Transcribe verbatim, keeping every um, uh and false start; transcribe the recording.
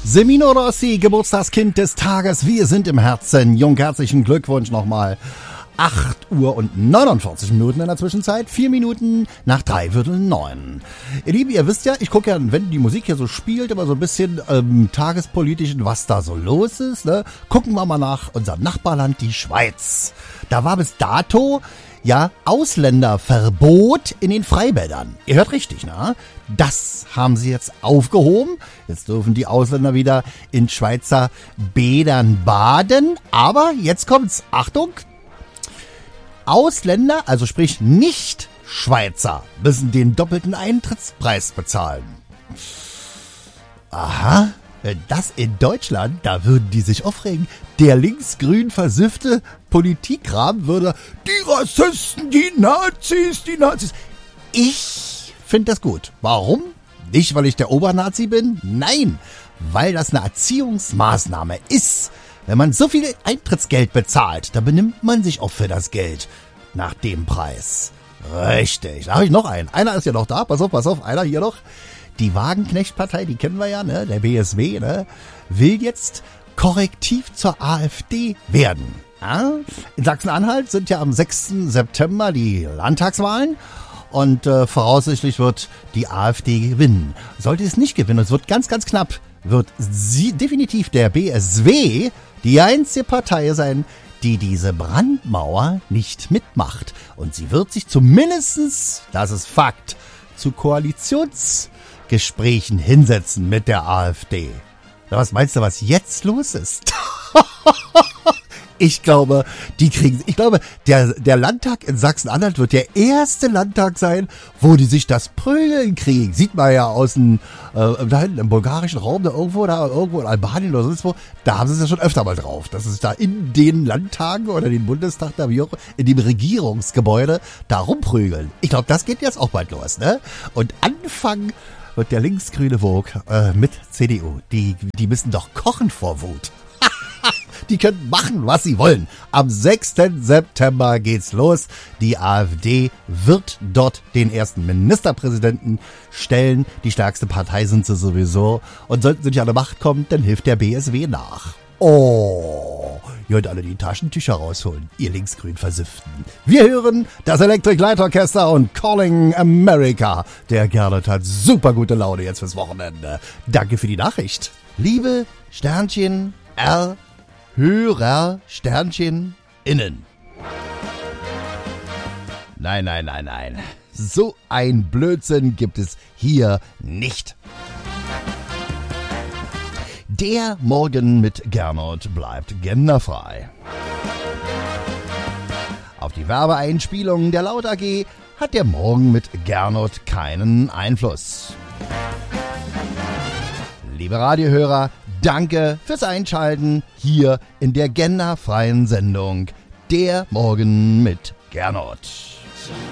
Semino Rossi, Geburtstagskind des Tages. Wir sind im Herzen. Jung, herzlichen Glückwunsch nochmal. acht Uhr und neunundvierzig Minuten in der Zwischenzeit. Vier Minuten nach drei Viertel neun. Ihr Lieben, ihr wisst ja, ich gucke ja, wenn die Musik hier so spielt, immer so ein bisschen ähm, tagespolitischen, was da so los ist. Ne? Gucken wir mal nach unserem Nachbarland, die Schweiz. Da war bis dato ja Ausländerverbot in den Freibädern. Ihr hört richtig, ne? Das haben sie jetzt aufgehoben. Jetzt dürfen die Ausländer wieder in Schweizer Bädern baden. Aber jetzt kommt's. Achtung! Ausländer, also sprich Nicht-Schweizer, müssen den doppelten Eintrittspreis bezahlen. Aha, das in Deutschland, da würden die sich aufregen. Der linksgrün versiffte Politikrahmen würde, die Rassisten, die Nazis, die Nazis. Ich finde das gut. Warum? Nicht, weil ich der Obernazi bin? Nein, weil das eine Erziehungsmaßnahme ist. Wenn man so viel Eintrittsgeld bezahlt, dann benimmt man sich auch für das Geld nach dem Preis. Richtig. Da habe ich noch einen. Einer ist ja noch da. Pass auf, pass auf. Einer hier noch. Die Wagenknecht-Partei, die kennen wir ja, ne? Der B S W, ne? Will jetzt Korrektiv zur AfD werden. Ja? In Sachsen-Anhalt sind ja am sechsten September die Landtagswahlen. Und äh, voraussichtlich wird die AfD gewinnen. Sollte es nicht gewinnen, es wird ganz, ganz knapp, wird sie definitiv der B S W die einzige Partei sein, die diese Brandmauer nicht mitmacht. Und sie wird sich zumindestens, das ist Fakt, zu Koalitionsgesprächen hinsetzen mit der AfD. Na, was meinst du, was jetzt los ist? Ich glaube, die kriegen, ich glaube, der, der Landtag in Sachsen-Anhalt wird der erste Landtag sein, wo die sich das Prügeln kriegen. Sieht man ja aus dem, äh, da hinten im bulgarischen Raum, da irgendwo, da irgendwo in Albanien oder sonst wo, da haben sie es ja schon öfter mal drauf. Das ist da in den Landtagen oder den Bundestag, da wie auch, in dem Regierungsgebäude, da rumprügeln. Ich glaube, das geht jetzt auch bald los, ne? Und anfangen wird der linksgrüne Vogue äh, mit C D U. Die, die müssen doch kochen vor Wut. Die können machen, was sie wollen. Am sechsten September geht's los. Die AfD wird dort den ersten Ministerpräsidenten stellen. Die stärkste Partei sind sie sowieso. Und sollten sie nicht an die Macht kommen, dann hilft der B S W nach. Oh, ihr könnt alle die Taschentücher rausholen, ihr linksgrün Versifften. Wir hören das Electric Light Orchester und Calling America. Der Gernot hat super gute Laune jetzt fürs Wochenende. Danke für die Nachricht. Liebe Sternchen R. Hörer, Sternchen, innen. Nein, nein, nein, nein. So ein Blödsinn gibt es hier nicht. Der Morgen mit Gernot bleibt genderfrei. Auf die Werbeeinspielungen der Laut A G hat der Morgen mit Gernot keinen Einfluss. Liebe Radiohörer, danke fürs Einschalten hier in der genderfreien Sendung Der Morgen mit Gernot.